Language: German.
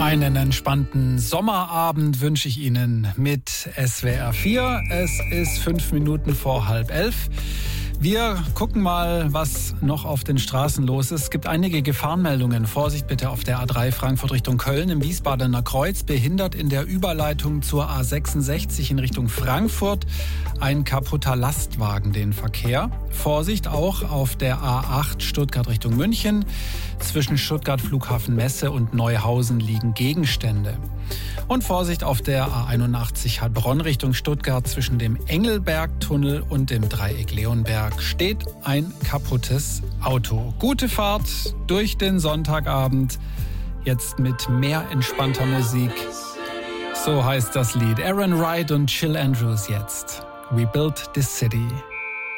Einen entspannten Sommerabend wünsche ich Ihnen mit SWR 4. Es ist 5 Minuten vor 10:30. Wir gucken mal, was noch auf den Straßen los ist. Es gibt einige Gefahrenmeldungen. Vorsicht bitte auf der A3 Frankfurt Richtung Köln im Wiesbadener Kreuz. Behindert in der Überleitung zur A66 in Richtung Frankfurt ein kaputter Lastwagen den Verkehr. Vorsicht auch auf der A8 Stuttgart Richtung München. Zwischen Stuttgart Flughafen Messe und Neuhausen liegen Gegenstände. Und Vorsicht auf der A81 Heilbronn Richtung Stuttgart zwischen dem Engelbergtunnel und dem Dreieck Leonberg steht ein kaputtes Auto. Gute Fahrt durch den Sonntagabend, jetzt mit mehr entspannter Musik. So heißt das Lied. Aaron Wright und Chill Andrews jetzt. We Built This City.